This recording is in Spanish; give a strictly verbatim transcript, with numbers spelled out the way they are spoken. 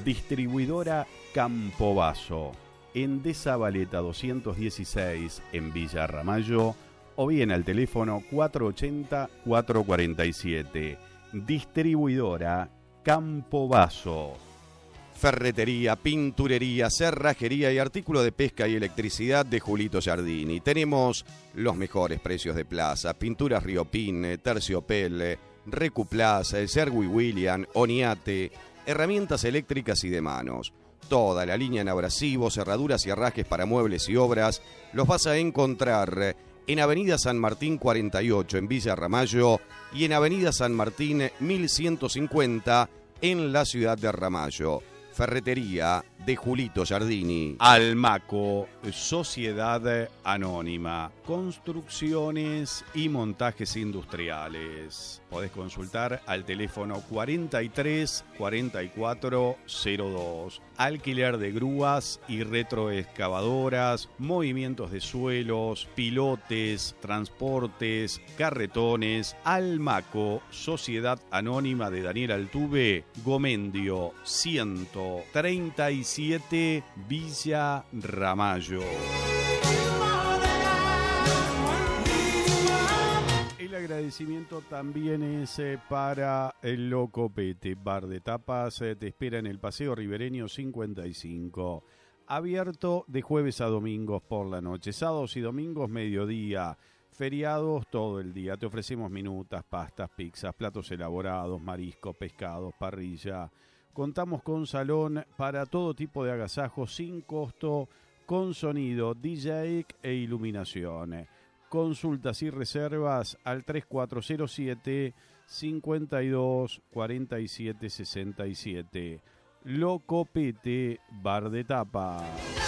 Distribuidora Campobasso, en de Zabaleta doscientos dieciséis en Villa Ramallo, o bien al teléfono cuatro ochenta, cuatro cuarenta y siete. Distribuidora Campobasso. Ferretería, pinturería, cerrajería y artículo de pesca y electricidad de Julito Giardini. Tenemos los mejores precios de plaza: pinturas Riopin, Terciopel, Recuplaz, Sherwin Williams, Oniate, herramientas eléctricas y de manos. Toda la línea en abrasivos, cerraduras y herrajes para muebles y obras los vas a encontrar en Avenida San Martín cuarenta y ocho en Villa Ramallo y en Avenida San Martín mil ciento cincuenta en la ciudad de Ramallo. Ferretería de Julito Giardini. Almaco, Sociedad Anónima, construcciones y montajes industriales. Podés consultar al teléfono cuarenta y tres, cuarenta y cuatro cero dos. Alquiler de grúas y retroexcavadoras, movimientos de suelos, pilotes, transportes, carretones. Almaco, Sociedad Anónima de Daniel Altuve, Gomendio ciento treinta y siete, Villa Ramallo. El agradecimiento también es eh, para el Locopete, bar de tapas, eh, te espera en el Paseo Ribereño cincuenta y cinco. Abierto de jueves a domingos por la noche, sábados y domingos mediodía, feriados todo el día. Te ofrecemos minutas, pastas, pizzas, platos elaborados, marisco, pescados, parrilla. Contamos con salón para todo tipo de agasajos sin costo, con sonido, D J e iluminación. Consultas y reservas al tres cuatro cero siete, cinco dos, cuatro siete seis siete. Locopete, bar de tapa.